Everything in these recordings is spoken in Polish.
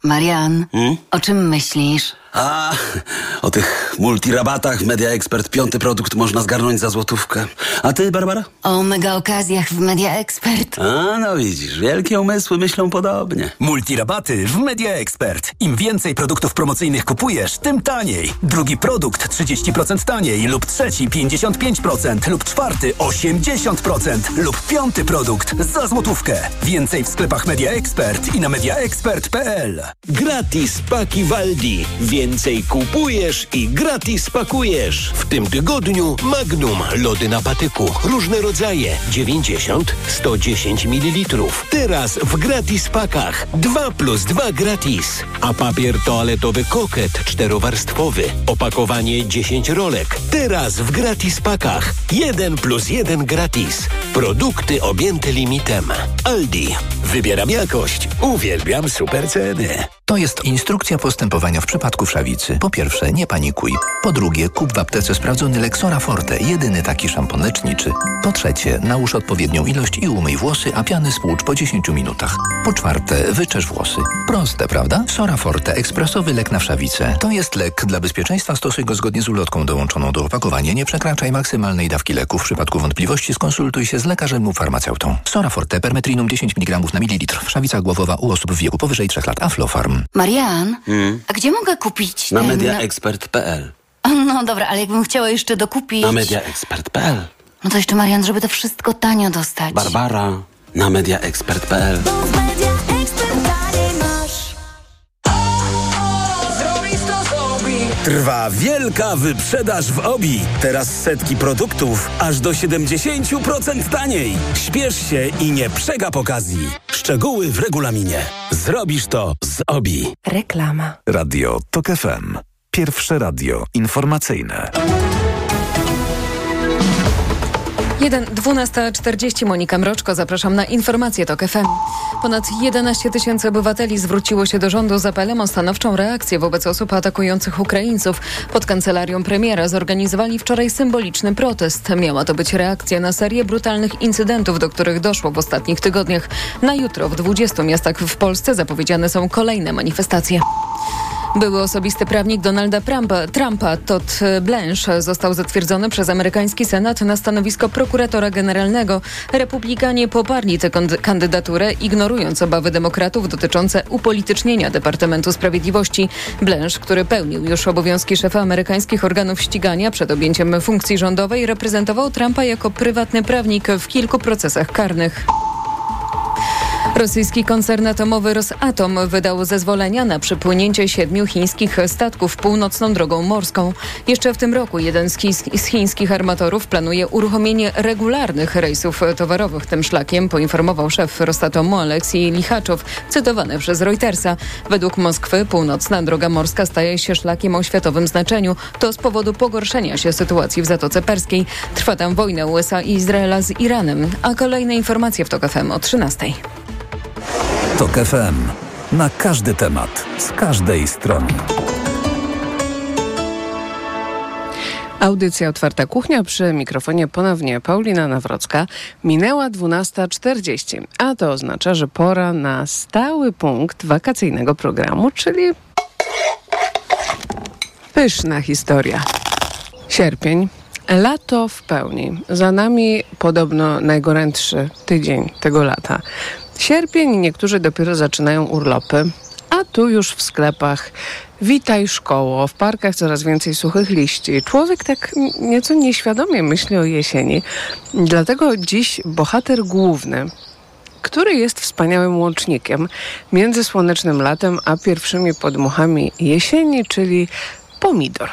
Marian, o czym myślisz? O tych multirabatach w Media Expert. 5. produkt można zgarnąć za złotówkę. A ty, Barbara? O mega okazjach w Media Expert. No widzisz, wielkie umysły myślą podobnie. Multirabaty w Media Expert. Im więcej produktów promocyjnych kupujesz, tym taniej. Drugi produkt 30% taniej lub trzeci 55% lub czwarty 80% lub 5. produkt za złotówkę. Więcej w sklepach Media Expert i na mediaexpert.pl. Gratis paki w Aldi. Więcej kupujesz i gratis pakujesz. W tym tygodniu Magnum lody na patyku. Różne rodzaje. 90, 110 ml. Teraz w gratis pakach. 2+2 gratis. A papier toaletowy Koket 4-warstwowy. Opakowanie 10 rolek. Teraz w gratis pakach. 1+1 gratis. Produkty objęte limitem. Aldi. Wybieram jakość. Uwielbiam super ceny. To jest instrukcja postępowania w przypadku wszawicy. Po pierwsze, nie panikuj. Po drugie, kup w aptece sprawdzony Lexora Forte, jedyny taki szampon leczniczy. Po trzecie, nałóż odpowiednią ilość i umyj włosy, a piany spłucz po 10 minutach. Po czwarte, wyczesz włosy. Proste, prawda? Sora Forte, ekspresowy lek na wszawicę. To jest lek. Dla bezpieczeństwa stosuj go zgodnie z ulotką dołączoną do opakowania. Nie przekraczaj maksymalnej dawki leku. W przypadku wątpliwości skonsultuj się z lekarzem lub farmaceutą. Sora Forte, permetrinum 10 mg na mililitr. Wszawica głowowa u osób w wieku powyżej 3 lat. Aflofarm. Marian, a gdzie mogę kupić Na mediaexpert.pl. No dobra, ale jakbym chciała jeszcze dokupić... Na mediaexpert.pl. No to jeszcze, Marian, żeby to wszystko tanio dostać. Barbara, na mediaexpert.pl. Trwa wielka wyprzedaż w OBI. Teraz setki produktów aż do 70% taniej. Śpiesz się i nie przegap okazji. Szczegóły w regulaminie. Zrobisz to z OBI. Reklama. Radio TOK FM. Pierwsze radio informacyjne. 12:40. Monika Mroczko, zapraszam na informacje TOK FM. Ponad 11 000 obywateli zwróciło się do rządu z apelem o stanowczą reakcję wobec osób atakujących Ukraińców. Pod kancelarią premiera zorganizowali wczoraj symboliczny protest. Miała to być reakcja na serię brutalnych incydentów, do których doszło w ostatnich tygodniach. Na jutro w 20 miastach w Polsce zapowiedziane są kolejne manifestacje. Były osobisty prawnik Donalda Trumpa, Todd Blanche, został zatwierdzony przez amerykański Senat na stanowisko prokuratora generalnego. Republikanie poparli tę kandydaturę, ignorując obawy demokratów dotyczące upolitycznienia Departamentu Sprawiedliwości. Blanche, który pełnił już obowiązki szefa amerykańskich organów ścigania przed objęciem funkcji rządowej, reprezentował Trumpa jako prywatny prawnik w kilku procesach karnych. Rosyjski koncern atomowy Rosatom wydał zezwolenia na przypłynięcie 7 chińskich statków północną drogą morską. Jeszcze w tym roku jeden z chińskich armatorów planuje uruchomienie regularnych rejsów towarowych tym szlakiem, poinformował szef Rosatomu Aleksiej Lichaczow, cytowany przez Reutersa. Według Moskwy północna droga morska staje się szlakiem o światowym znaczeniu. To z powodu pogorszenia się sytuacji w Zatoce Perskiej. Trwa tam wojna USA i Izraela z Iranem. A kolejne informacje w TOK FM o 13:00. TOK FM. Na każdy temat, z każdej strony. Audycja Otwarta Kuchnia, przy mikrofonie ponownie Paulina Nawrocka. Minęła 12:40, a to oznacza, że pora na stały punkt wakacyjnego programu, czyli pyszna historia. Sierpień. Lato w pełni. Za nami podobno najgorętszy tydzień tego lata. Sierpień, niektórzy dopiero zaczynają urlopy, a tu już w sklepach witaj szkoło, w parkach coraz więcej suchych liści. Człowiek tak nieco nieświadomie myśli o jesieni. Dlatego dziś bohater główny, który jest wspaniałym łącznikiem między słonecznym latem a pierwszymi podmuchami jesieni, czyli pomidor.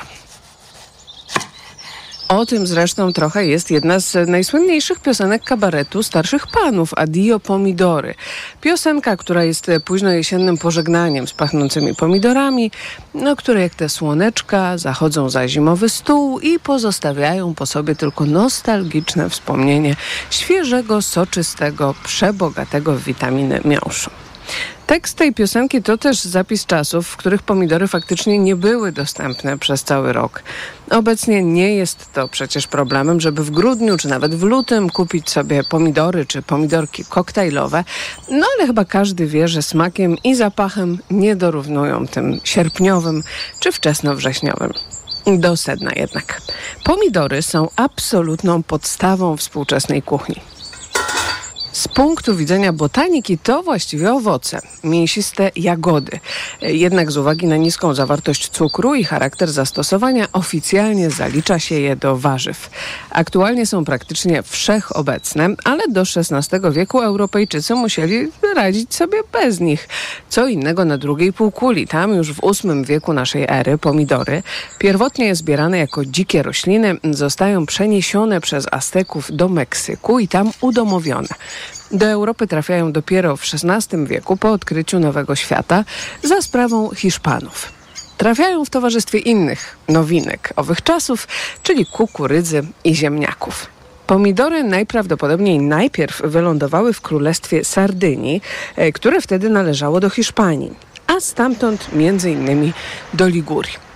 O tym zresztą trochę jest jedna z najsłynniejszych piosenek kabaretu Starszych Panów, Addio Pomidory. Piosenka, która jest późnojesiennym pożegnaniem z pachnącymi pomidorami, które jak te słoneczka zachodzą za zimowy stół i pozostawiają po sobie tylko nostalgiczne wspomnienie świeżego, soczystego, przebogatego w witaminy miąższu. Tekst tej piosenki to też zapis czasów, w których pomidory faktycznie nie były dostępne przez cały rok. Obecnie nie jest to przecież problemem, żeby w grudniu czy nawet w lutym kupić sobie pomidory czy pomidorki koktajlowe, no ale chyba każdy wie, że smakiem i zapachem nie dorównują tym sierpniowym czy wczesnowrześniowym. Do sedna jednak. Pomidory są absolutną podstawą współczesnej kuchni. Z punktu widzenia botaniki to właściwie owoce, mięsiste jagody. Jednak z uwagi na niską zawartość cukru i charakter zastosowania oficjalnie zalicza się je do warzyw. Aktualnie są praktycznie wszechobecne, ale do XVI wieku Europejczycy musieli radzić sobie bez nich. Co innego na drugiej półkuli. Tam już w VIII wieku naszej ery pomidory, pierwotnie zbierane jako dzikie rośliny, zostają przeniesione przez Azteków do Meksyku i tam udomowione. Do Europy trafiają dopiero w XVI wieku po odkryciu Nowego Świata za sprawą Hiszpanów. Trafiają w towarzystwie innych nowinek owych czasów, czyli kukurydzy i ziemniaków. Pomidory najprawdopodobniej najpierw wylądowały w królestwie Sardynii, które wtedy należało do Hiszpanii, a stamtąd między innymi do Ligurii.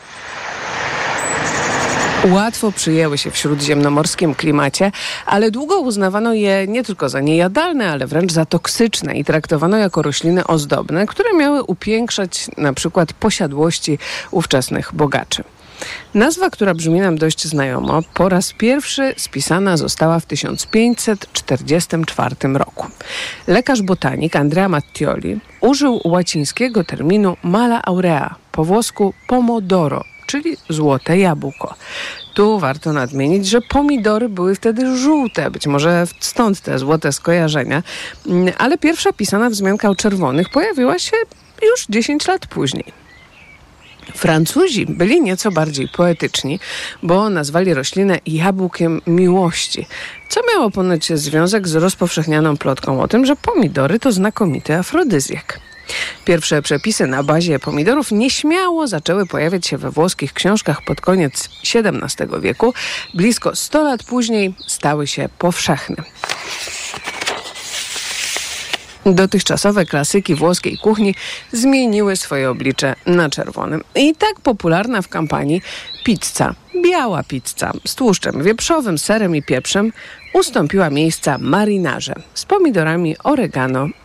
Łatwo przyjęły się w śródziemnomorskim klimacie, ale długo uznawano je nie tylko za niejadalne, ale wręcz za toksyczne i traktowano jako rośliny ozdobne, które miały upiększać na przykład posiadłości ówczesnych bogaczy. Nazwa, która brzmi nam dość znajomo, po raz pierwszy spisana została w 1544 roku. Lekarz botanik Andrea Mattioli użył łacińskiego terminu mala aurea, po włosku pomodoro, czyli złote jabłko. Tu warto nadmienić, że pomidory były wtedy żółte, być może stąd te złote skojarzenia, ale pierwsza pisana wzmianka o czerwonych pojawiła się już 10 lat później. Francuzi byli nieco bardziej poetyczni, bo nazwali roślinę jabłkiem miłości, co miało ponoć związek z rozpowszechnianą plotką o tym, że pomidory to znakomity afrodyzjak. Pierwsze przepisy na bazie pomidorów nieśmiało zaczęły pojawiać się we włoskich książkach pod koniec XVII wieku. Blisko 100 lat później stały się powszechne. Dotychczasowe klasyki włoskiej kuchni zmieniły swoje oblicze na czerwonym. I tak popularna w kampanii pizza, biała pizza z tłuszczem wieprzowym, serem i pieprzem ustąpiła miejsca marynarze z pomidorami, oregano